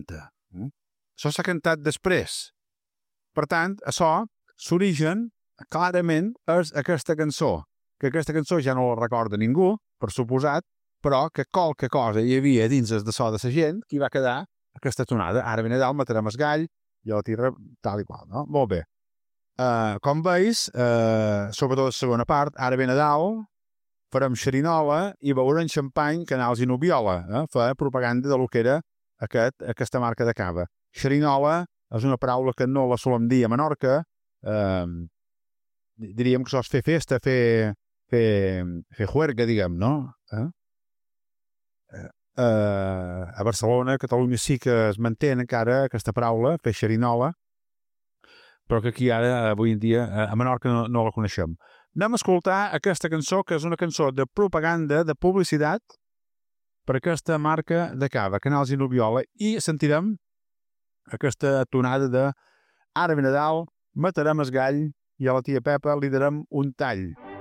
canta. Això s'ha cantat després. Per tant, això, l'origen, clarament, és aquesta cançó. Que aquesta cançó ja no la recorda ningú, per suposat, però que qualque cosa hi havia dins de so de la gent que hi va quedar aquesta tonada. Ara ve Nadal, matarem el gall, i la tira tal i qual, no? Molt bé. Com veus, sobretot la segona part, ara ve Nadal, farem xerinola i beurem xampany, canals i nubiola, fer propaganda de lo que era aquesta marca de cava. Xerinola és una paraula que no la solem dir a Menorca, diríem que això és fer festa, fer juerga, diguem, no? A Barcelona, a Catalunya sí que es manté encara aquesta paraula, fer xerinola, però que aquí ara, avui en dia, a Menorca no la coneixem. Anem a escoltar aquesta cançó, que és una cançó de propaganda, de publicitat, per aquesta marca de cava, Canals i Nubiola, i sentirem aquesta tonada de Ara ve Nadal, matarem el gall, i a la tia Pepa li darem un tall.